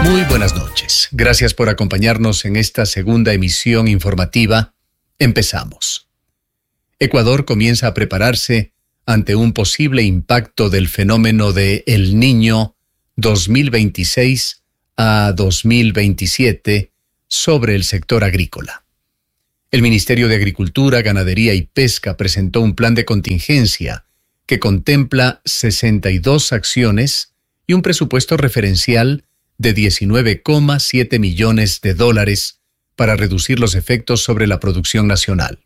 Muy buenas noches. Gracias por acompañarnos en esta segunda emisión informativa. Empezamos. Ecuador comienza a prepararse ante un posible impacto del fenómeno de El Niño 2026 a 2027 sobre el sector agrícola. El Ministerio de Agricultura, Ganadería y Pesca presentó un plan de contingencia que contempla 62 acciones y un presupuesto referencial de $19,7 millones para reducir los efectos sobre la producción nacional.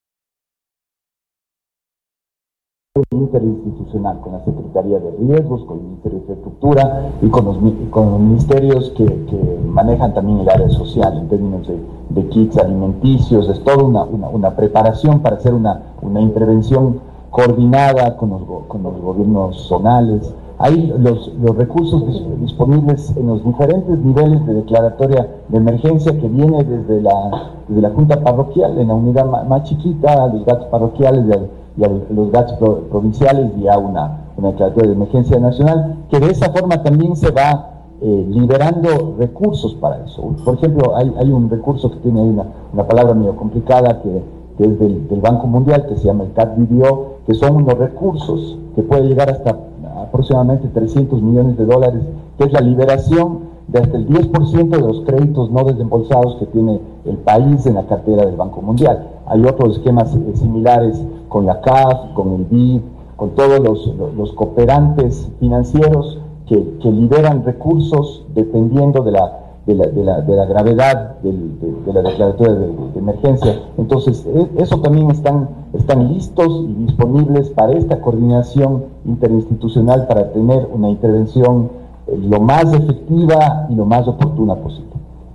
Interinstitucional con la Secretaría de Riesgos, con el Ministerio de Infraestructura y con los ministerios que manejan también el área social en términos de kits alimenticios. Es toda una preparación para hacer una intervención coordinada con los gobiernos zonales. Hay los recursos disponibles en los diferentes niveles de declaratoria de emergencia que viene desde la Junta Parroquial, en la unidad más chiquita, a los GATS parroquiales y a los GATS provinciales, y a una declaratoria de emergencia nacional, que de esa forma también se va liberando recursos para eso. Por ejemplo, hay un recurso que tiene ahí una palabra medio complicada que es del Banco Mundial, que se llama el CAD-BDO, que son unos recursos que puede llegar hasta aproximadamente $300 millones, que es la liberación de hasta el 10% de los créditos no desembolsados que tiene el país en la cartera del Banco Mundial. Hay otros esquemas similares con la CAF, con el BID, con todos los cooperantes financieros que liberan recursos dependiendo de la gravedad de la declaratoria de emergencia. Entonces, eso también están listos y disponibles para esta coordinación interinstitucional para tener una intervención lo más efectiva y lo más oportuna posible.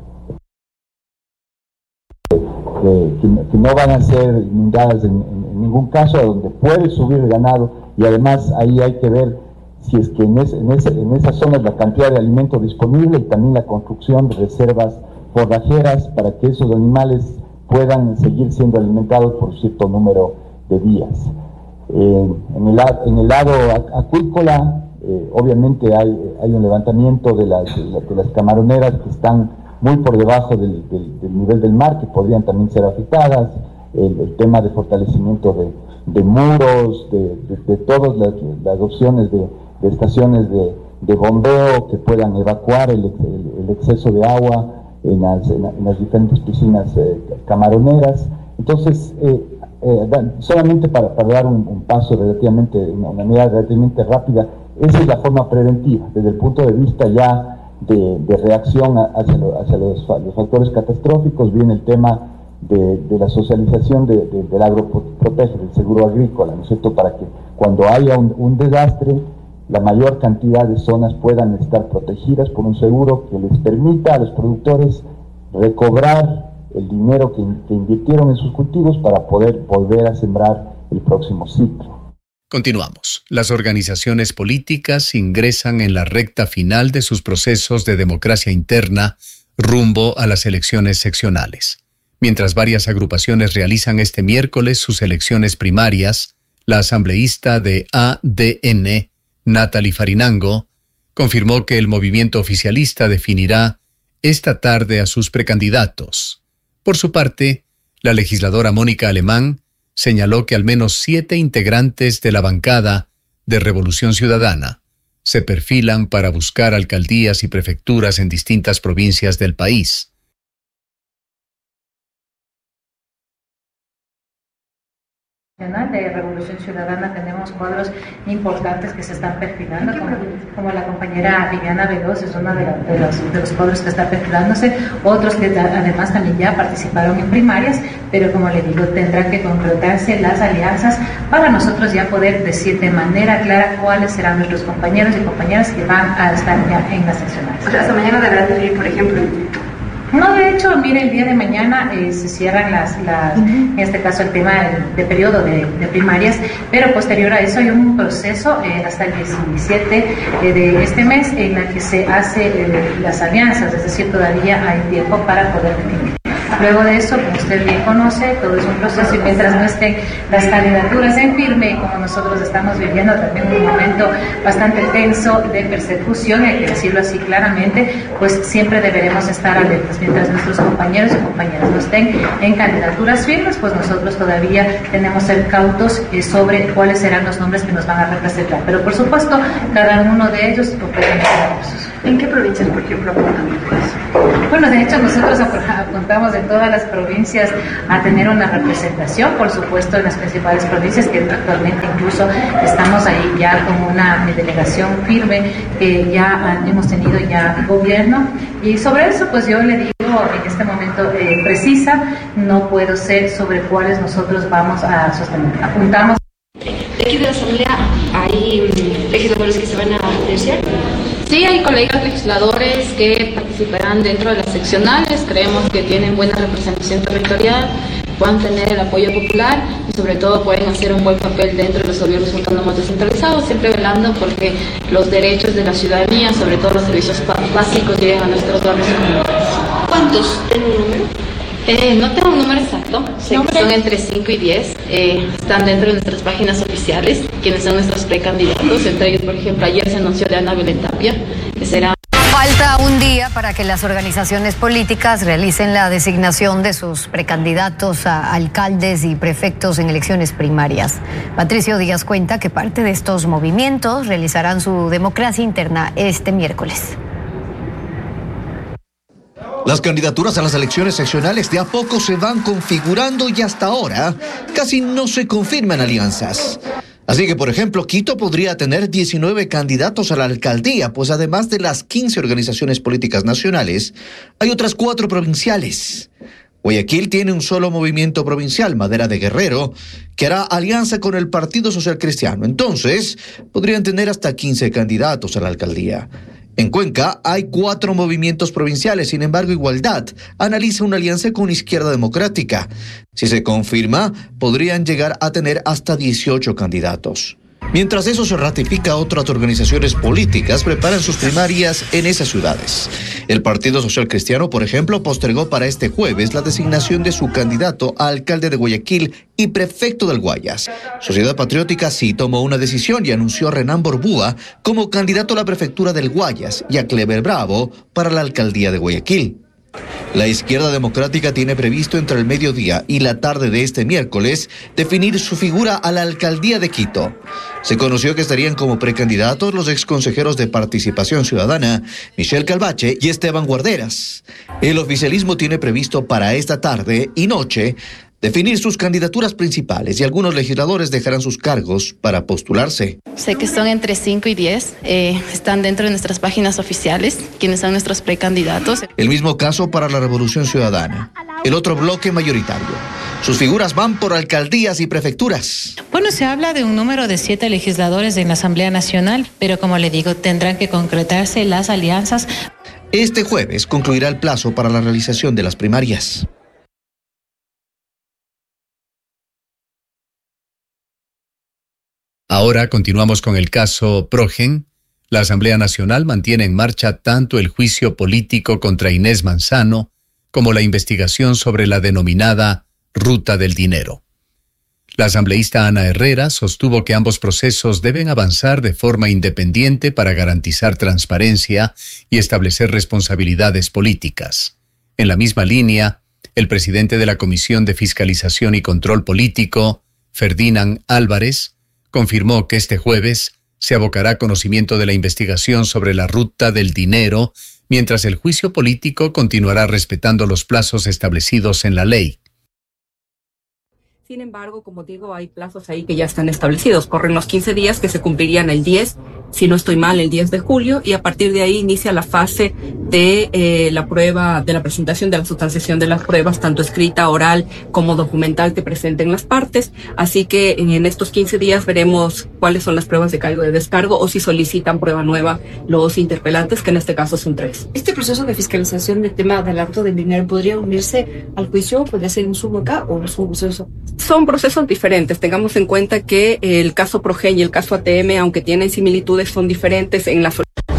Que no van a ser inundadas en ningún caso, a donde puede subir el ganado, y además ahí hay que ver si es que en esas zonas la cantidad de alimento disponible y también la construcción de reservas forrajeras para que esos animales puedan seguir siendo alimentados por cierto número de días. En el lado acuícola, obviamente hay un levantamiento de las camaroneras que están muy por debajo del nivel del mar, que podrían también ser afectadas, el tema de fortalecimiento de muros, de todas las opciones de estaciones de bombeo que puedan evacuar el exceso de agua en las diferentes piscinas camaroneras. Entonces, solamente para dar un paso relativamente, una medida relativamente rápida, esa es la forma preventiva, desde el punto de vista ya de reacción hacia los factores catastróficos. Viene el tema de la socialización del agroprotege, del seguro agrícola, ¿no es cierto?, para que cuando haya un desastre, la mayor cantidad de zonas puedan estar protegidas por un seguro que les permita a los productores recobrar el dinero que invirtieron en sus cultivos para poder volver a sembrar el próximo ciclo. Continuamos. Las organizaciones políticas ingresan en la recta final de sus procesos de democracia interna rumbo a las elecciones seccionales. Mientras varias agrupaciones realizan este miércoles sus elecciones primarias, la asambleísta de ADN, Natalie Farinango, confirmó que el movimiento oficialista definirá esta tarde a sus precandidatos. Por su parte, la legisladora Mónica Alemán señaló que al menos 7 integrantes de la bancada de Revolución Ciudadana se perfilan para buscar alcaldías y prefecturas en distintas provincias del país. De Revolución Ciudadana tenemos cuadros importantes que se están perfilando, como la compañera Viviana Veloz es una de los cuadros que está perfilándose, otros que además también ya participaron en primarias, pero como le digo, tendrán que concretarse las alianzas para nosotros ya poder decir de manera clara cuáles serán nuestros compañeros y compañeras que van a estar ya en las seccionales. O sea, hasta mañana deberán definir, por ejemplo. No, de hecho, mire, el día de mañana se cierran en este caso el tema de periodo de primarias, pero posterior a eso hay un proceso hasta el 17 de este mes en la que se hace las alianzas, es decir, todavía hay tiempo para poder definir. Luego de eso, como usted bien conoce, todo es un proceso y mientras no estén las candidaturas en firme, como nosotros estamos viviendo también un momento bastante tenso de persecución, hay que decirlo así claramente, pues siempre deberemos estar alertas. Mientras nuestros compañeros y compañeras no estén en candidaturas firmes, pues nosotros todavía tenemos que ser cautos sobre cuáles serán los nombres que nos van a representar. Pero por supuesto, cada uno de ellos completamente recursos. ¿En qué provincias, por ejemplo, apuntan? Bueno, de hecho nosotros apuntamos en todas las provincias a tener una representación, por supuesto en las principales provincias, que actualmente incluso estamos ahí ya con una delegación firme, que ya hemos tenido ya gobierno, y sobre eso pues yo le digo en este momento precisa, no puedo ser sobre cuáles nosotros vamos a sostener. Apuntamos. De aquí de la Asamblea hay legisladores que se van a terciar. Sí, hay colegas legisladores que participarán dentro de las seccionales, creemos que tienen buena representación territorial, puedan tener el apoyo popular y sobre todo pueden hacer un buen papel dentro de los gobiernos autónomos descentralizados, siempre velando porque los derechos de la ciudadanía, sobre todo los servicios básicos, lleguen a nuestros barrios y comunidades. ¿Cuántos? ¿Tienen un número? No tengo un número exacto, sé que son entre 5 y 10, están dentro de nuestras páginas oficiales, quienes son nuestros precandidatos, entre ellos, por ejemplo, ayer se anunció de Ana Belén Tapia, que será... Falta un día para que las organizaciones políticas realicen la designación de sus precandidatos a alcaldes y prefectos en elecciones primarias. Patricio Díaz cuenta que parte de estos movimientos realizarán su democracia interna este miércoles. Las candidaturas a las elecciones seccionales de a poco se van configurando y hasta ahora casi no se confirman alianzas. Así que, por ejemplo, Quito podría tener 19 candidatos a la alcaldía, pues además de las 15 organizaciones políticas nacionales, hay otras 4 provinciales. Guayaquil tiene un solo movimiento provincial, Madera de Guerrero, que hará alianza con el Partido Social Cristiano. Entonces, podrían tener hasta 15 candidatos a la alcaldía. En Cuenca hay 4 movimientos provinciales, sin embargo, Igualdad analiza una alianza con Izquierda Democrática. Si se confirma, podrían llegar a tener hasta 18 candidatos. Mientras eso se ratifica, otras organizaciones políticas preparan sus primarias en esas ciudades. El Partido Social Cristiano, por ejemplo, postergó para este jueves la designación de su candidato a alcalde de Guayaquil y prefecto del Guayas. Sociedad Patriótica sí tomó una decisión y anunció a Renan Borbúa como candidato a la prefectura del Guayas y a Clever Bravo para la alcaldía de Guayaquil. La Izquierda Democrática tiene previsto entre el mediodía y la tarde de este miércoles definir su figura a la alcaldía de Quito. Se conoció que estarían como precandidatos los exconsejeros de Participación Ciudadana, Michelle Calvache y Esteban Guarderas. El oficialismo tiene previsto para esta tarde y noche definir sus candidaturas principales y algunos legisladores dejarán sus cargos para postularse. Sé que son entre 5 y 10, están dentro de nuestras páginas oficiales, quienes son nuestros precandidatos. El mismo caso para la Revolución Ciudadana, el otro bloque mayoritario. Sus figuras van por alcaldías y prefecturas. Bueno, se habla de un número de 7 legisladores en la Asamblea Nacional, pero como le digo, tendrán que concretarse las alianzas. Este jueves concluirá el plazo para la realización de las primarias. Ahora continuamos con el caso Progen. La Asamblea Nacional mantiene en marcha tanto el juicio político contra Inés Manzano como la investigación sobre la denominada Ruta del Dinero. La asambleísta Ana Herrera sostuvo que ambos procesos deben avanzar de forma independiente para garantizar transparencia y establecer responsabilidades políticas. En la misma línea, el presidente de la Comisión de Fiscalización y Control Político, Ferdinand Álvarez, confirmó que este jueves se abocará conocimiento de la investigación sobre la Ruta del Dinero, mientras el juicio político continuará respetando los plazos establecidos en la ley. Sin embargo, como digo, hay plazos ahí que ya están establecidos. Corren los 15 días que se cumplirían el 10, si no estoy mal, el 10 de julio, y a partir de ahí inicia la fase de la prueba, de la presentación, de la sustanciación de las pruebas, tanto escrita, oral, como documental que presenten las partes. Así que en estos 15 días veremos cuáles son las pruebas de cargo y de descargo o si solicitan prueba nueva los interpelantes, que en este caso son 3. ¿Este proceso de fiscalización del tema del Ruta del Dinero podría unirse al juicio? ¿Podría ser un sumo acá o es un proceso? Son procesos diferentes. Tengamos en cuenta que el caso Progen y el caso ATM, aunque tienen similitudes, son diferentes en la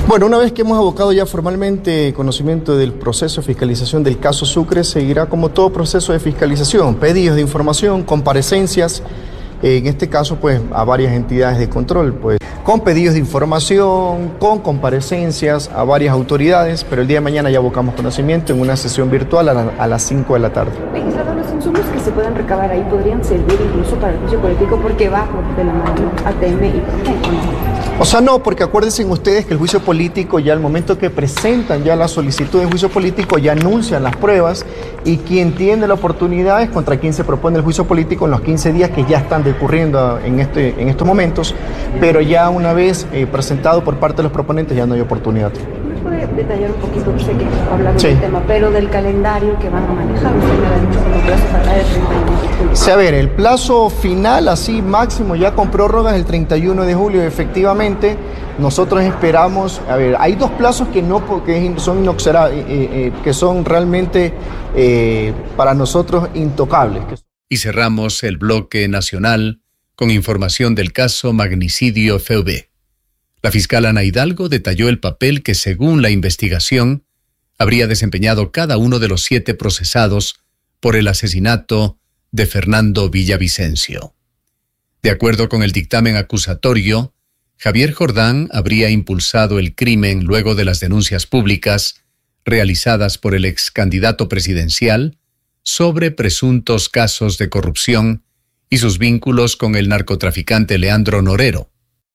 Bueno, una vez que hemos abocado ya formalmente conocimiento del proceso de fiscalización del caso Sucre, seguirá como todo proceso de fiscalización, pedidos de información, comparecencias, en este caso pues a varias entidades de control, pues con pedidos de información, con comparecencias a varias autoridades, pero el día de mañana ya abocamos conocimiento en una sesión virtual a las 5 de la tarde. Legislador, los insumos que se puedan recabar ahí podrían servir incluso para el juicio político porque va de la mano ATM y PROFEN. O sea, no, porque acuérdense ustedes que el juicio político, ya al momento que presentan ya la solicitud de juicio político, ya anuncian las pruebas y quien tiene la oportunidad es contra quien se propone el juicio político en los 15 días que ya están ocurriendo en estos momentos, pero ya una vez presentado por parte de los proponentes ya no hay oportunidad. ¿Me puede detallar un poquito? Sé que hablamos del tema, pero del calendario que van a manejar, usted me ha dicho como plazo para el 31 de julio. Sí, a ver, el plazo final, así máximo, ya con prórrogas el 31 de julio, efectivamente. Nosotros esperamos, a ver, hay dos plazos que son inexorables, que son realmente para nosotros intocables. Y cerramos el bloque nacional con información del caso Magnicidio FV. La fiscal Ana Hidalgo detalló el papel que, según la investigación, habría desempeñado cada uno de los 7 procesados por el asesinato de Fernando Villavicencio. De acuerdo con el dictamen acusatorio, Javier Jordán habría impulsado el crimen luego de las denuncias públicas realizadas por el ex candidato presidencial sobre presuntos casos de corrupción y sus vínculos con el narcotraficante Leandro Norero.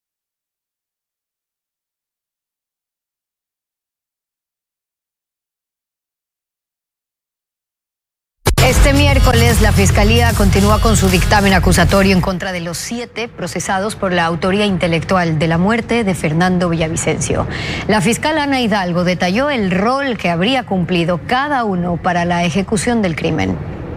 Este miércoles, la Fiscalía continúa con su dictamen acusatorio en contra de los 7 procesados por la autoría intelectual de la muerte de Fernando Villavicencio. La fiscal Ana Hidalgo detalló el rol que habría cumplido cada uno para la ejecución del crimen.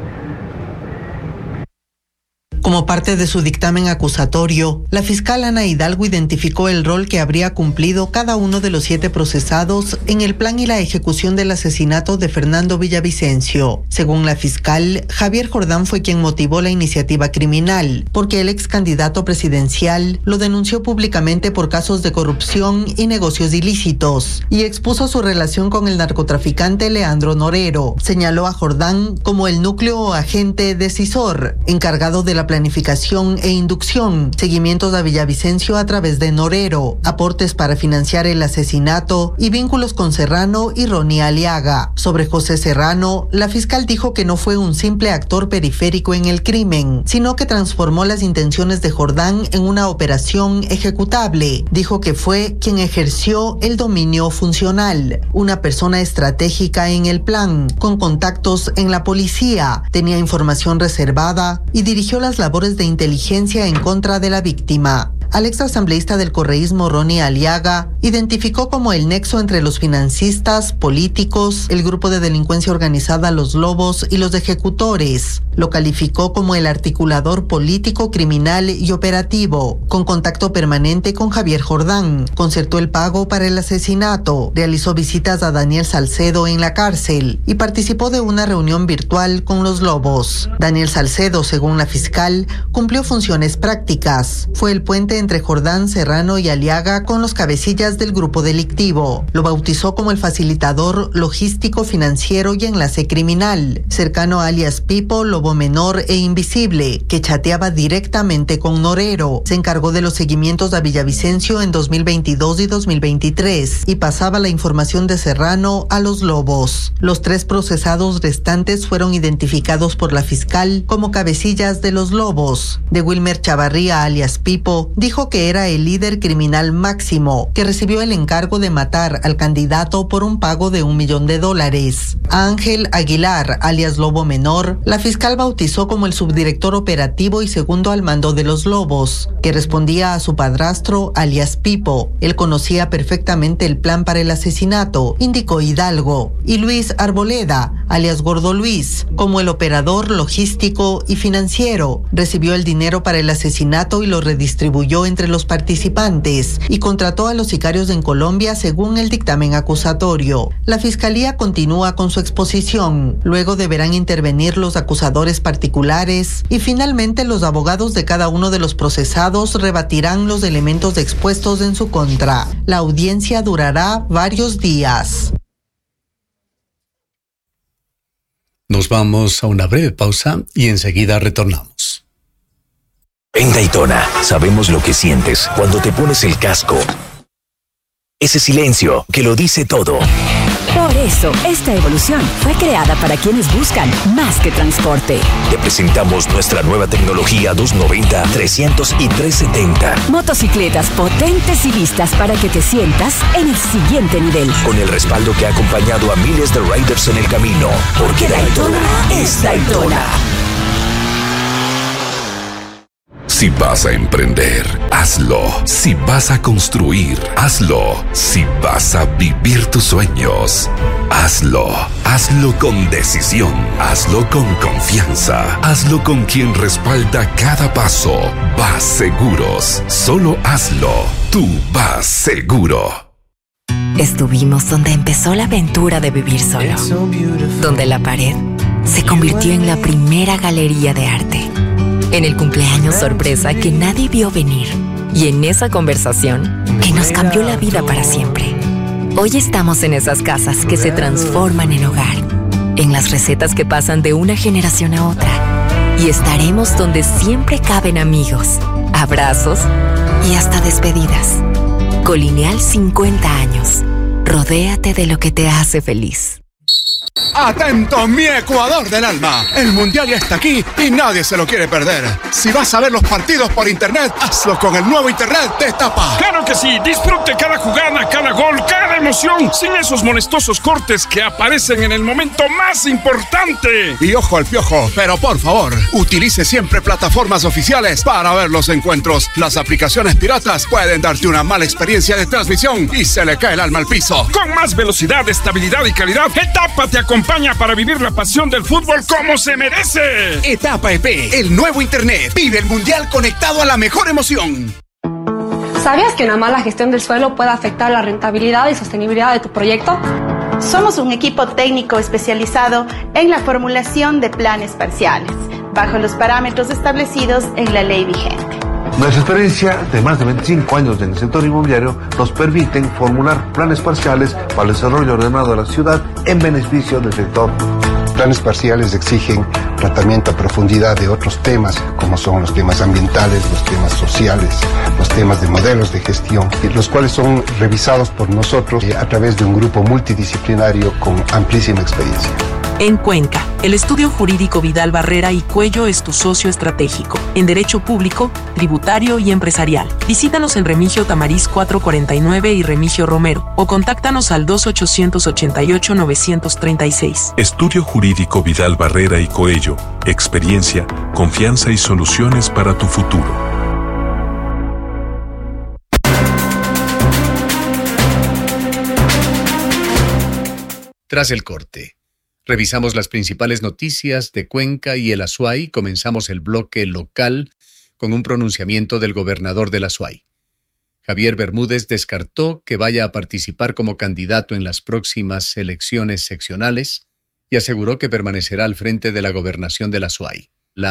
Como parte de su dictamen acusatorio, la fiscal Ana Hidalgo identificó el rol que habría cumplido cada uno de los 7 procesados en el plan y la ejecución del asesinato de Fernando Villavicencio. Según la fiscal, Javier Jordán fue quien motivó la iniciativa criminal, porque el ex candidato presidencial lo denunció públicamente por casos de corrupción y negocios ilícitos, y expuso su relación con el narcotraficante Leandro Norero. Señaló a Jordán como el núcleo o agente decisor, encargado de la planificación e inducción, seguimientos a Villavicencio a través de Norero, aportes para financiar el asesinato y vínculos con Serrano y Ronnie Aliaga. Sobre José Serrano, la fiscal dijo que no fue un simple actor periférico en el crimen, sino que transformó las intenciones de Jordán en una operación ejecutable. Dijo que fue quien ejerció el dominio funcional, una persona estratégica en el plan, con contactos en la policía, tenía información reservada y dirigió las labores de inteligencia en contra de la víctima. Al exasambleísta del correísmo Ronnie Aliaga identificó como el nexo entre los financistas, políticos, el grupo de delincuencia organizada Los Lobos y los ejecutores. Lo calificó como el articulador político, criminal y operativo, con contacto permanente con Javier Jordán. Concertó el pago para el asesinato, realizó visitas a Daniel Salcedo en la cárcel y participó de una reunión virtual con Los Lobos. Daniel Salcedo, según la fiscal, cumplió funciones prácticas. Fue el puente entre Jordán, Serrano y Aliaga con los cabecillas del grupo delictivo. Lo bautizó como el facilitador logístico, financiero y enlace criminal, cercano a alias Pipo, Lobo Menor e Invisible, que chateaba directamente con Norero. Se encargó de los seguimientos a Villavicencio en 2022 y 2023 y pasaba la información de Serrano a Los Lobos. Los 3 procesados restantes fueron identificados por la fiscal como cabecillas de Los Lobos. De Wilmer Chavarría, alias Pipo, dijo que era el líder criminal máximo, que recibió el encargo de matar al candidato por un pago de $1 millón. A Ángel Aguilar, alias Lobo Menor, la fiscal bautizó como el subdirector operativo y segundo al mando de Los Lobos, que respondía a su padrastro, alias Pipo. Él conocía perfectamente el plan para el asesinato, indicó Hidalgo. Y Luis Arboleda, alias Gordo Luis, como el operador logístico y financiero. Recibió el dinero para el asesinato y lo redistribuyó entre los participantes y contrató a los sicarios en Colombia según el dictamen acusatorio. La fiscalía continúa con su exposición. Luego deberán intervenir los acusadores particulares y finalmente los abogados de cada uno de los procesados rebatirán los elementos expuestos en su contra. La audiencia durará varios días. Nos vamos a una breve pausa y enseguida retornamos. En Daytona sabemos lo que sientes cuando te pones el casco. Ese silencio que lo dice todo. Por eso, esta evolución fue creada para quienes buscan más que transporte. Te presentamos nuestra nueva tecnología 290, 300 y 370. Motocicletas potentes y listas para que te sientas en el siguiente nivel. Con el respaldo que ha acompañado a miles de riders en el camino. Porque Daytona es Daytona. Si vas a emprender, hazlo. Si vas a construir, hazlo. Si vas a vivir tus sueños, hazlo. Hazlo con decisión. Hazlo con confianza. Hazlo con quien respalda cada paso. Vas Seguros. Solo hazlo. Tú vas seguro. Estuvimos donde empezó la aventura de vivir solo. Donde la pared se convirtió en la primera galería de arte. En el cumpleaños sorpresa que nadie vio venir. Y en esa conversación que nos cambió la vida para siempre. Hoy estamos en esas casas que se transforman en hogar. En las recetas que pasan de una generación a otra. Y estaremos donde siempre caben amigos, abrazos y hasta despedidas. Colineal 50 años. Rodéate de lo que te hace feliz. ¡Atento, mi Ecuador del alma! El Mundial ya está aquí y nadie se lo quiere perder. Si vas a ver los partidos por internet, hazlo con el nuevo internet de Etapa. ¡Claro que sí! Disfrute cada jugada, cada gol, cada emoción, sin esos molestosos cortes que aparecen en el momento más importante. Y ojo al piojo, pero por favor, utilice siempre plataformas oficiales para ver los encuentros. Las aplicaciones piratas pueden darte una mala experiencia de transmisión y se le cae el alma al piso. Con más velocidad, estabilidad y calidad, Etapa te acompaña para vivir la pasión del fútbol como se merece. Etapa EP, el nuevo internet. Vive el Mundial conectado a la mejor emoción. ¿Sabías que una mala gestión del suelo puede afectar la rentabilidad y sostenibilidad de tu proyecto? Somos un equipo técnico especializado en la formulación de planes parciales, bajo los parámetros establecidos en la ley vigente. Nuestra experiencia de más de 25 años en el sector inmobiliario nos permiten formular planes parciales para el desarrollo ordenado de la ciudad en beneficio del sector. Planes parciales exigen tratamiento a profundidad de otros temas, como son los temas ambientales, los temas sociales, los temas de modelos de gestión, los cuales son revisados por nosotros a través de un grupo multidisciplinario con amplísima experiencia. En Cuenca, el estudio jurídico Vidal Barrera y Cuello es tu socio estratégico en derecho público, tributario y empresarial. Visítanos en Remigio Tamariz 449 y Remigio Romero o contáctanos al 2888-936. Estudio jurídico Vidal Barrera y Coello. Experiencia, confianza y soluciones para tu futuro. Tras el corte, revisamos las principales noticias de Cuenca y el Azuay. Comenzamos el bloque local con un pronunciamiento del gobernador del Azuay. Javier Bermúdez descartó que vaya a participar como candidato en las próximas elecciones seccionales y aseguró que permanecerá al frente de la gobernación del Azuay.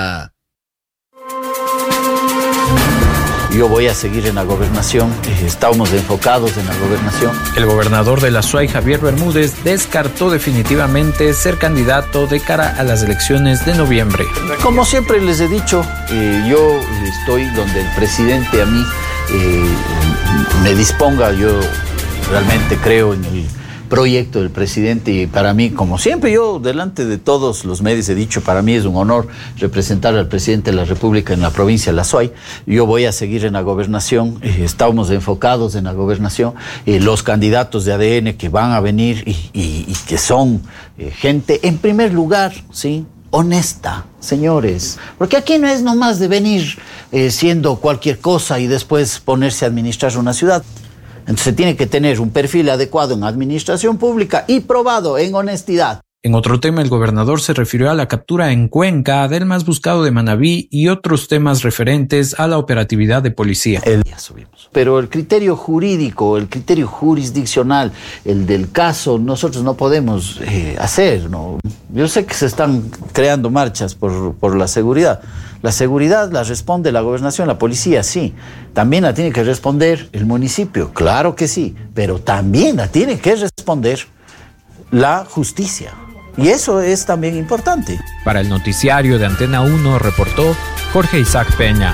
Yo voy a seguir en la gobernación, estamos enfocados en la gobernación. El gobernador del Azuay, Javier Bermúdez, descartó definitivamente ser candidato de cara a las elecciones de noviembre. Como siempre les he dicho, yo estoy donde el presidente a mí me disponga. Yo realmente creo en el proyecto del presidente y para mí, como siempre, yo delante de todos los medios he dicho, para mí es un honor representar al presidente de la República en la provincia de La Azuay. Yo voy a seguir en la gobernación, estamos enfocados en la gobernación, los candidatos de ADN que van a venir y que son gente, en primer lugar, ¿sí?, honesta, señores, porque aquí no es nomás de venir siendo cualquier cosa y después ponerse a administrar una ciudad. Entonces tiene que tener un perfil adecuado en administración pública y probado en honestidad. En otro tema, el gobernador se refirió a la captura en Cuenca del más buscado de Manabí y otros temas referentes a la operatividad de policía. Pero el criterio jurídico, el criterio jurisdiccional, el del caso, nosotros no podemos hacer, ¿no? Yo sé que se están creando marchas por la seguridad. La seguridad la responde la gobernación, la policía, sí. También la tiene que responder el municipio, claro que sí. Pero también la tiene que responder la justicia. Y eso es también importante. Para el noticiario de Antena 1 reportó Jorge Isaac Peña.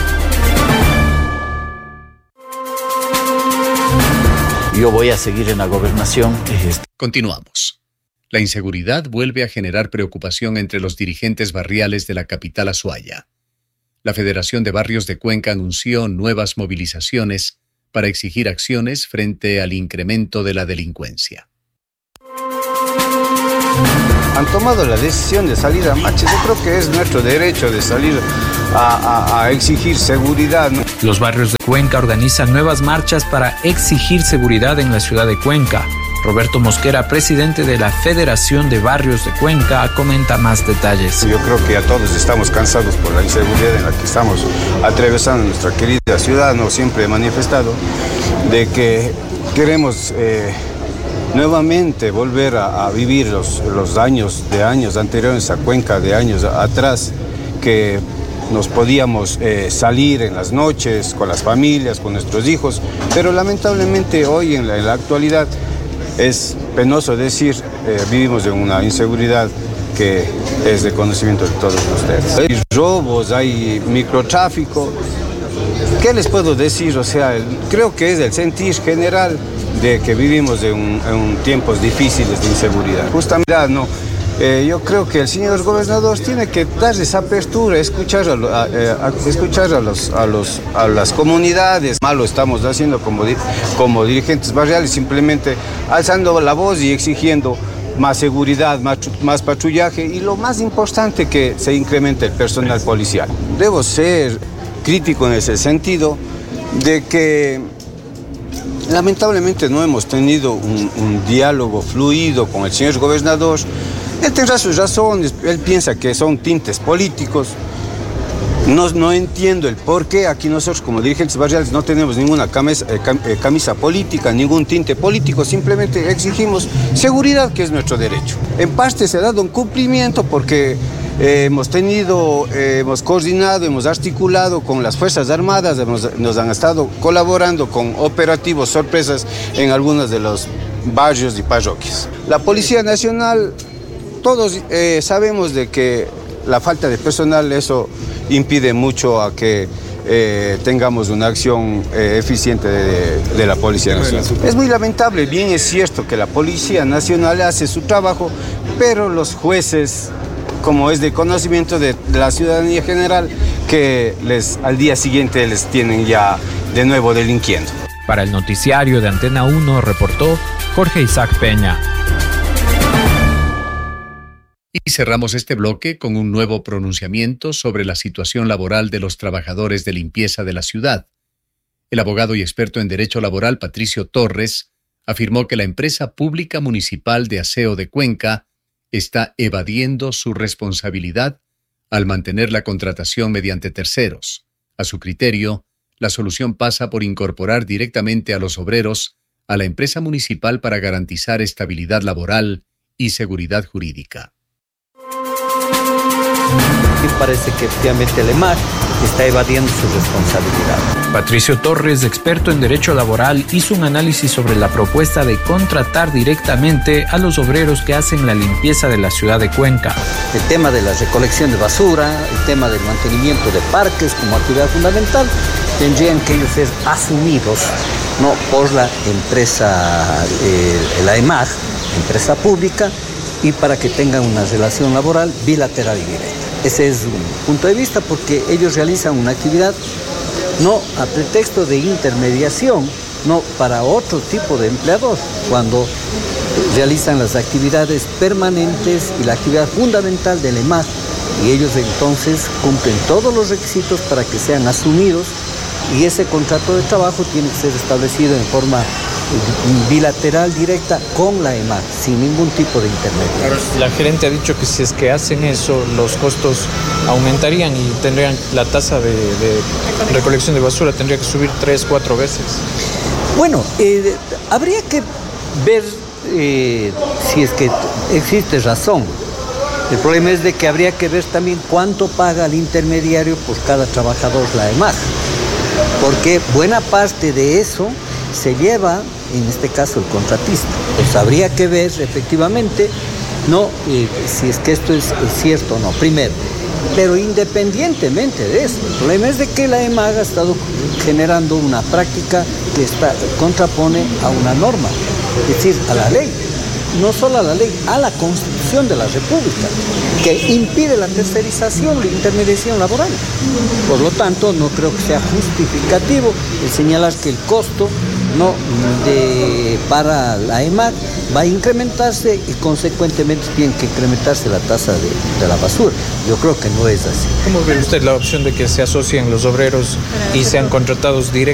Yo voy a seguir en la gobernación. Continuamos. La inseguridad vuelve a generar preocupación entre los dirigentes barriales de la capital azuaya. La Federación de Barrios de Cuenca anunció nuevas movilizaciones para exigir acciones frente al incremento de la delincuencia. Han tomado la decisión de salir a marchas. Yo creo que es nuestro derecho de salir a exigir seguridad, ¿no? Los barrios de Cuenca organizan nuevas marchas para exigir seguridad en la ciudad de Cuenca. Roberto Mosquera, presidente de la Federación de Barrios de Cuenca, comenta más detalles. Yo creo que ya todos estamos cansados por la inseguridad en la que estamos atravesando nuestra querida ciudad. No siempre he manifestado de que queremos nuevamente volver a vivir los daños de años anteriores a Cuenca, de años atrás, que nos podíamos salir en las noches con las familias, con nuestros hijos, pero lamentablemente hoy en la actualidad es penoso decir, vivimos en una inseguridad que es de conocimiento de todos ustedes. Hay robos, hay microtráfico. ¿Qué les puedo decir? O sea, creo que es el sentir general de que vivimos en tiempos difíciles de inseguridad. Justamente, ¿no? Yo creo que el señor gobernador tiene que darles apertura, escuchar a las comunidades. Mal lo estamos haciendo como dirigentes barriales, simplemente alzando la voz y exigiendo más seguridad, más patrullaje y lo más importante, que se incremente el personal policial. Debo ser crítico en ese sentido de que lamentablemente no hemos tenido un diálogo fluido con el señor gobernador. Él tendrá sus razones, él piensa que son tintes políticos. No entiendo el por qué aquí nosotros como dirigentes barriales no tenemos ninguna camisa política, ningún tinte político, simplemente exigimos seguridad, que es nuestro derecho. En parte se ha dado un cumplimiento porque hemos coordinado, hemos articulado con las Fuerzas Armadas, nos han estado colaborando con operativos sorpresas en algunos de los barrios y parroquias. La Policía Nacional, todos sabemos de que la falta de personal, eso impide mucho a que tengamos una acción eficiente de la Policía Nacional. Es muy lamentable, bien es cierto que la Policía Nacional hace su trabajo, pero los jueces, como es de conocimiento de la ciudadanía general, que al día siguiente les tienen ya de nuevo delinquiendo. Para el noticiario de Antena 1 reportó Jorge Isaac Peña. Y cerramos este bloque con un nuevo pronunciamiento sobre la situación laboral de los trabajadores de limpieza de la ciudad. El abogado y experto en derecho laboral Patricio Torres afirmó que la empresa pública municipal de aseo de Cuenca está evadiendo su responsabilidad al mantener la contratación mediante terceros. A su criterio, la solución pasa por incorporar directamente a los obreros a la empresa municipal para garantizar estabilidad laboral y seguridad jurídica. Y parece que efectivamente el EMAG está evadiendo su responsabilidad. Patricio Torres, experto en derecho laboral, hizo un análisis sobre la propuesta de contratar directamente a los obreros que hacen la limpieza de la ciudad de Cuenca. El tema de la recolección de basura, el tema del mantenimiento de parques como actividad fundamental, tendrían que ellos ser asumidos, ¿no?, por la empresa, la EMAG, empresa pública, y para que tengan una relación laboral bilateral y directa. Ese es un punto de vista, porque ellos realizan una actividad no a pretexto de intermediación, no para otro tipo de empleador, cuando realizan las actividades permanentes y la actividad fundamental del EMAG, y ellos entonces cumplen todos los requisitos para que sean asumidos, y ese contrato de trabajo tiene que ser establecido en forma bilateral directa con la EMAG, sin ningún tipo de intermediario. La gerente ha dicho que si es que hacen eso, los costos aumentarían y tendrían la tasa de recolección de basura, tendría que subir 3-4 veces. Bueno, habría que ver si es que existe razón. El problema es de que habría que ver también cuánto paga el intermediario por cada trabajador la EMAG, porque buena parte de eso se lleva, en este caso, el contratista. Pues habría que ver efectivamente, si es que esto es cierto o no, primero. Pero independientemente de eso, el problema es de que la EMAG ha estado generando una práctica que contrapone a una norma, es decir, a la ley. No solo a la ley, a la Constitución de la República, que impide la tercerización, la intermediación laboral. Por lo tanto, no creo que sea justificativo el señalar que el costo para la EMAG va a incrementarse y consecuentemente tiene que incrementarse la tasa de la basura. Yo creo que no es así. ¿Cómo ve usted la opción de que se asocien los obreros y sean contratados directamente